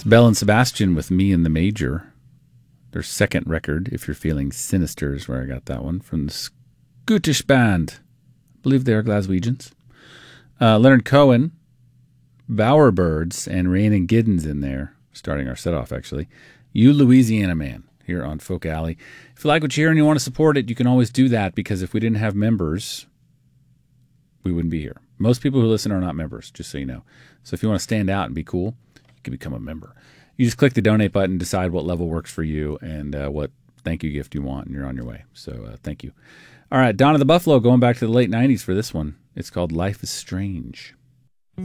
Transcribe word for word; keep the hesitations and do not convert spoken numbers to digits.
It's Belle and Sebastian with Me in the Major. Their second record, If You're Feeling Sinister, is where I got that one, from the Scottish band. I believe they are Glaswegians. Uh, Leonard Cohen, Bowerbirds, and Rhiannon Giddens in there, starting our set off, actually. You Louisiana Man, here on Folk Alley. If you like what you hear and you want to support it, you can always do that, because if we didn't have members, we wouldn't be here. Most people who listen are not members, just so you know. So if you want to stand out and be cool, you can become a member. You just click the donate button, decide what level works for you and uh, what thank you gift you want, and you're on your way. So uh, thank you. All right, Dawn of the Buffalo, going back to the late nineties for this one. It's called Life is Strange.